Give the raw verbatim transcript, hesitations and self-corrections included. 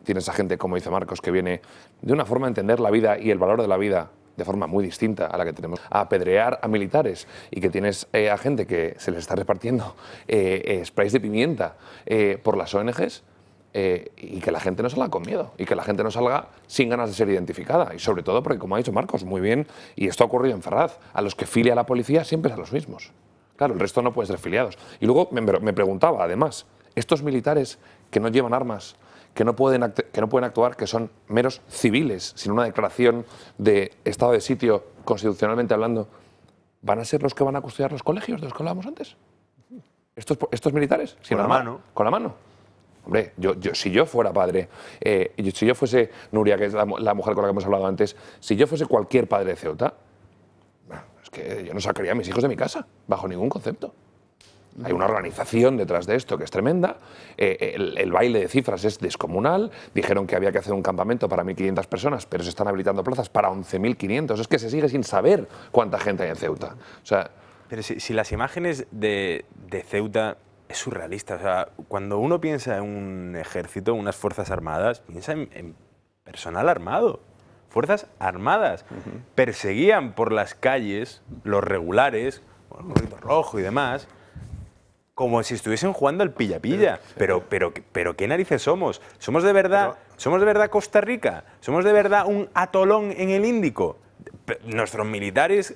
tienes a gente, como dice Marcos, que viene de una forma de entender la vida y el valor de la vida de forma muy distinta a la que tenemos, a apedrear a militares, y que tienes eh, a gente que se les está repartiendo eh, eh, sprays de pimienta eh, por las O N Ges, eh, y que la gente no salga con miedo, y que la gente no salga sin ganas de ser identificada. Y sobre todo porque, como ha dicho Marcos, muy bien, y esto ha ocurrido en Ferraz, a los que filia la policía siempre es a los mismos. Claro, el resto no puede ser filiados. Y luego me, me preguntaba, además, estos militares que no llevan armas, que no, pueden que no pueden actuar, que son meros civiles, sin una declaración de estado de sitio, constitucionalmente hablando, ¿van a ser los que van a custodiar los colegios de los que hablábamos antes? ¿Estos, estos militares? Con la mano. Con la mano. Hombre, yo, yo, si yo fuera padre, eh, si yo fuese Nuria, que es la, la mujer con la que hemos hablado antes, si yo fuese cualquier padre de Ceuta, es que yo no sacaría a mis hijos de mi casa, bajo ningún concepto. Hay una organización detrás de esto que es tremenda, eh, el, el baile de cifras es descomunal, dijeron que había que hacer un campamento para mil quinientas personas, pero se están habilitando plazas para once mil quinientos, es que se sigue sin saber cuánta gente hay en Ceuta. O sea, pero si, si las imágenes de, de Ceuta es surrealista, o sea, cuando uno piensa en un ejército, unas fuerzas armadas, piensa en, en personal armado. Fuerzas armadas. Uh-huh. Perseguían por las calles los regulares, con el gorrito rojo y demás, como si estuviesen jugando al pilla-pilla. Pero, pero, pero, pero ¿qué narices somos? ¿Somos de verdad, pero, ¿Somos de verdad Costa Rica? ¿Somos de verdad un atolón en el Índico? Nuestros militares